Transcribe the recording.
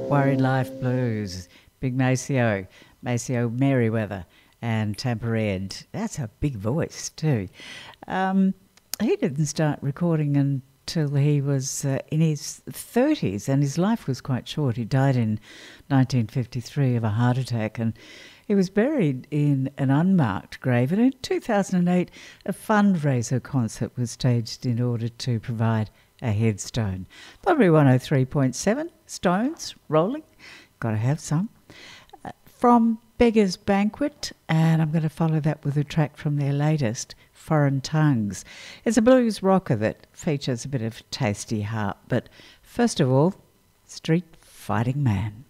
Worried Life Blues, Big Maceo, Maceo Merriweather, and Tampa Red. That's a big voice too. He didn't start recording until he was in his 30s, and his life was quite short. He died in 1953 of a heart attack, and he was buried in an unmarked grave. And in 2008, a fundraiser concert was staged in order to provide a headstone. Probably 103.7, Stones, rolling. Got to have some. From Beggar's Banquet, and I'm going to follow that with a track from their latest, Foreign Tongues. It's a blues rocker that features a bit of tasty harp, but first of all, Street Fighting Man.